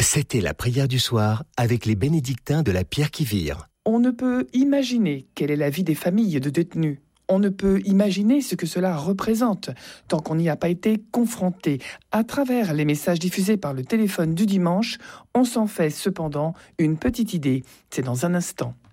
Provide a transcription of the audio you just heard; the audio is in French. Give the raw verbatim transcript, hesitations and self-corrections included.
C'était la prière du soir avec les bénédictins de la Pierre qui vire. On ne peut imaginer quelle est la vie des familles de détenus. On ne peut imaginer ce que cela représente tant qu'on n'y a pas été confronté. À travers les messages diffusés par le téléphone du dimanche, on s'en fait cependant une petite idée. C'est dans un instant.